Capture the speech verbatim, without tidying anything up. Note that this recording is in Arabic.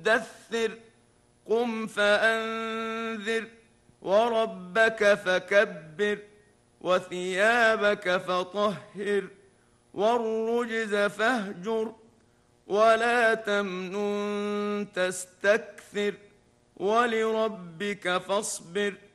دثر قم فأنذر وربك فكبر وثيابك فطهر والرجز فاهجر ولا تمنن تستكثر ولربك فاصبر